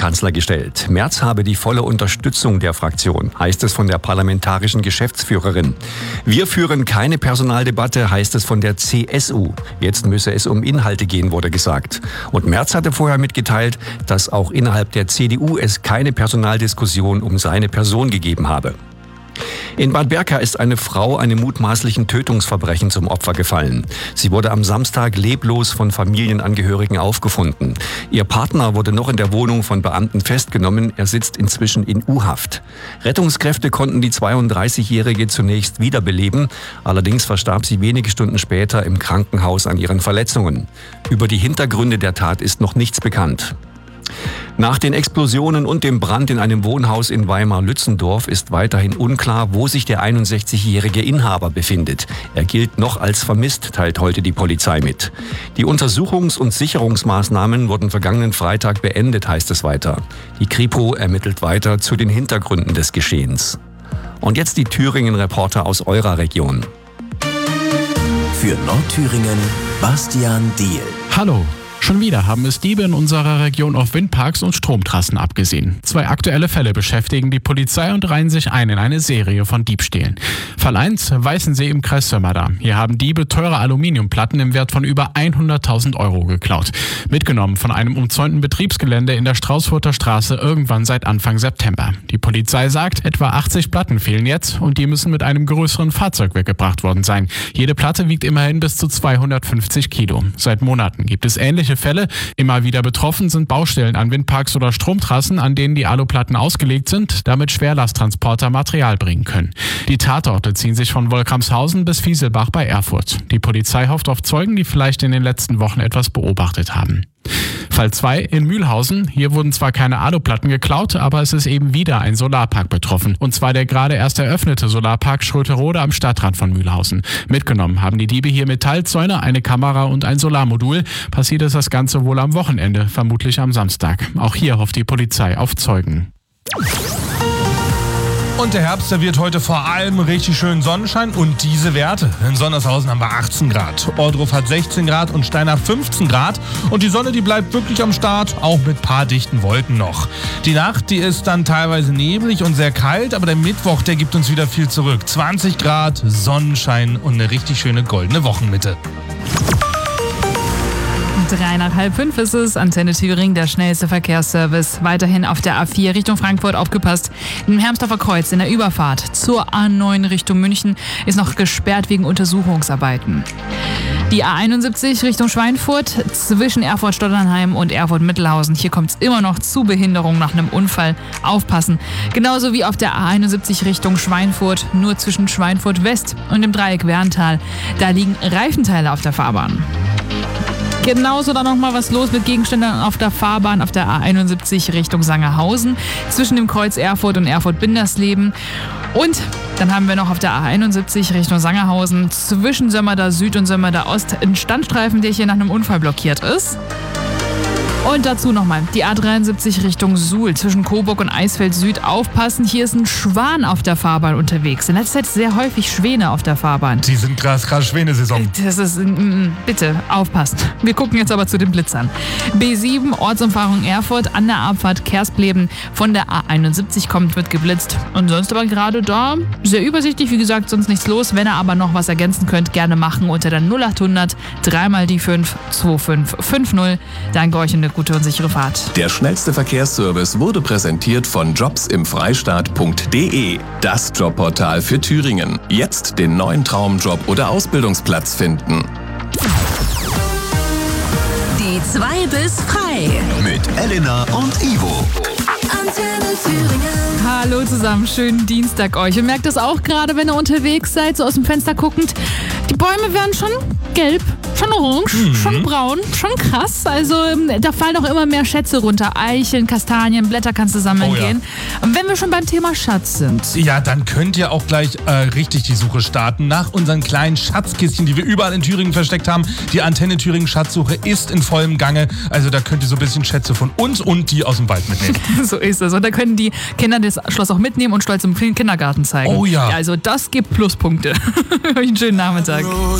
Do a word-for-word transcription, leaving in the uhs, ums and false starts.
Vizekanzler gestellt. Merz habe die volle Unterstützung der Fraktion, heißt es von der parlamentarischen Geschäftsführerin. Wir führen keine Personaldebatte, heißt es von der C S U. Jetzt müsse es um Inhalte gehen, wurde gesagt. Und Merz hatte vorher mitgeteilt, dass auch innerhalb der C D U es keine Personaldiskussion um seine Person gegeben habe. In Bad Berka ist eine Frau einem mutmaßlichen Tötungsverbrechen zum Opfer gefallen. Sie wurde am Samstag leblos von Familienangehörigen aufgefunden. Ihr Partner wurde noch in der Wohnung von Beamten festgenommen. Er sitzt inzwischen in U-Haft. Rettungskräfte konnten die zweiunddreißigjährige zunächst wiederbeleben. Allerdings verstarb sie wenige Stunden später im Krankenhaus an ihren Verletzungen. Über die Hintergründe der Tat ist noch nichts bekannt. Nach den Explosionen und dem Brand in einem Wohnhaus in Weimar-Lützendorf ist weiterhin unklar, wo sich der einundsechzigjährige Inhaber befindet. Er gilt noch als vermisst, teilt heute die Polizei mit. Die Untersuchungs- und Sicherungsmaßnahmen wurden vergangenen Freitag beendet, heißt es weiter. Die Kripo ermittelt weiter zu den Hintergründen des Geschehens. Und jetzt die Thüringen-Reporter aus eurer Region. Für Nordthüringen, Bastian Diehl. Hallo. Schon wieder haben es Diebe in unserer Region auf Windparks und Stromtrassen abgesehen. Zwei aktuelle Fälle beschäftigen die Polizei und reihen sich ein in eine Serie von Diebstählen. Fall eins, Weißensee im Kreis Sömmerda. Hier haben Diebe teure Aluminiumplatten im Wert von über hunderttausend Euro geklaut. Mitgenommen von einem umzäunten Betriebsgelände in der Straußfurter Straße irgendwann seit Anfang September. Die Polizei sagt, etwa achtzig Platten fehlen jetzt und die müssen mit einem größeren Fahrzeug weggebracht worden sein. Jede Platte wiegt immerhin bis zu zweihundertfünfzig Kilo. Seit Monaten gibt es ähnliche Fälle. Immer wieder betroffen sind Baustellen an Windparks oder Stromtrassen, an denen die Aluplatten ausgelegt sind, damit Schwerlasttransporter Material bringen können. Die Tatorte ziehen sich von Wolkramshausen bis Fieselbach bei Erfurt. Die Polizei hofft auf Zeugen, die vielleicht in den letzten Wochen etwas beobachtet haben. Fall zwei in Mühlhausen. Hier wurden zwar keine Aluplatten geklaut, aber es ist eben wieder ein Solarpark betroffen. Und zwar der gerade erst eröffnete Solarpark Schröterode am Stadtrand von Mühlhausen. Mitgenommen haben die Diebe hier Metallzäune, eine Kamera und ein Solarmodul. Passiert ist das Ganze wohl am Wochenende, vermutlich am Samstag. Auch hier hofft die Polizei auf Zeugen. Und der Herbst serviert heute vor allem richtig schönen Sonnenschein und diese Werte. In Sonnershausen haben wir achtzehn Grad, Ohrdruf hat sechzehn Grad und Steinach fünfzehn Grad. Und die Sonne, die bleibt wirklich am Start, auch mit paar dichten Wolken noch. Die Nacht, die ist dann teilweise neblig und sehr kalt, aber der Mittwoch, der gibt uns wieder viel zurück. zwanzig Grad, Sonnenschein und eine richtig schöne goldene Wochenmitte. Drei nach halb fünf ist es. Antenne Thüringen, der schnellste Verkehrsservice. Weiterhin auf der A vier Richtung Frankfurt aufgepasst. Im Hermsdorfer Kreuz in der Überfahrt zur A neun Richtung München ist noch gesperrt wegen Untersuchungsarbeiten. Die A einundsiebzig Richtung Schweinfurt zwischen Erfurt-Stotternheim und Erfurt-Mittelhausen. Hier kommt es immer noch zu Behinderungen nach einem Unfall. Aufpassen. Genauso wie auf der A einundsiebzig Richtung Schweinfurt, nur zwischen Schweinfurt West und dem Dreieck Werntal. Da liegen Reifenteile auf der Fahrbahn. Genauso dann nochmal was los mit Gegenständen auf der Fahrbahn auf der A einundsiebzig Richtung Sangerhausen zwischen dem Kreuz Erfurt und Erfurt-Bindersleben. Und dann haben wir noch auf der A einundsiebzig Richtung Sangerhausen zwischen Sömmerda Süd und Sömmerda Ost einen Standstreifen, der hier nach einem Unfall blockiert ist. Und dazu nochmal die A dreiundsiebzig Richtung Suhl zwischen Coburg und Eisfeld Süd. Aufpassen, hier ist ein Schwan auf der Fahrbahn unterwegs. In letzter Zeit sehr häufig Schwäne auf der Fahrbahn. Die sind krass, krass Schwäne-Saison. Das ist, mm, bitte, aufpassen. Wir gucken jetzt aber zu den Blitzern. B sieben, Ortsumfahrung Erfurt, an der Abfahrt Kerspleben. Von der A einundsiebzig kommt, wird geblitzt. Und sonst aber gerade da, sehr übersichtlich, wie gesagt, sonst nichts los. Wenn ihr aber noch was ergänzen könnt, gerne machen unter der null achthundert, dreimal die fünf, zwei fünf fünf null. Danke euch und eine gute und sichere Fahrt. Der schnellste Verkehrsservice wurde präsentiert von jobs im freistaat punkt de, das Jobportal für Thüringen. Jetzt den neuen Traumjob oder Ausbildungsplatz finden. Die zwei bis frei. Mit Elena und Ivo. Antenne Thüringen. Hallo zusammen, schönen Dienstag euch. Und merkt das auch gerade, wenn ihr unterwegs seid, so aus dem Fenster guckend. Die Bäume werden schon gelb, schon orange, mhm. schon braun, schon krass. Also da fallen auch immer mehr Schätze runter. Eicheln, Kastanien, Blätter kannst du sammeln oh, ja. gehen. Und wenn wir schon beim Thema Schatz sind. Ja, dann könnt ihr auch gleich äh, richtig die Suche starten nach unseren kleinen Schatzkistchen, die wir überall in Thüringen versteckt haben. Die Antenne Thüringen Schatzsuche ist in vollem Gange. Also da könnt ihr so ein bisschen Schätze von uns und die aus dem Wald mitnehmen. So ist es. Und da können die Kinder das Schloss auch mitnehmen und stolz im Kindergarten zeigen. Oh ja. Also das gibt Pluspunkte. Einen schönen Nachmittag.